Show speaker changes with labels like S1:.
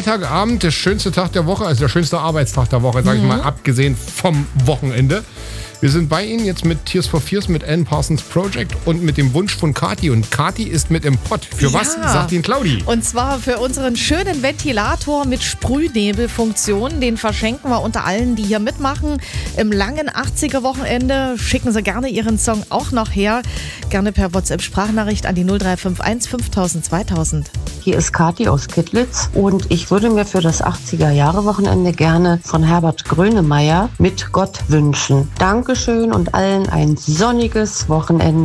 S1: Freitagabend, der schönste Tag der Woche, also der schönste Arbeitstag der Woche, sage ich mal, abgesehen vom Wochenende. Wir sind bei Ihnen jetzt mit Tears for Fears, mit Ann Parsons Project und mit dem Wunsch von Kati. Und Kati ist mit im Pott. Für was, sagt Ihnen Claudi?
S2: Und zwar für unseren schönen Ventilator mit Sprühnebelfunktion. Den verschenken wir unter allen, die hier mitmachen. Im langen 80er-Wochenende schicken Sie gerne Ihren Song auch noch her. Gerne per WhatsApp-Sprachnachricht an die 0351 5000 2000.
S3: Hier ist Kati aus Kittlitz und ich würde mir für das 80er-Jahre-Wochenende gerne von Herbert Grönemeyer mit Gott wünschen. Dankeschön und allen ein sonniges Wochenende.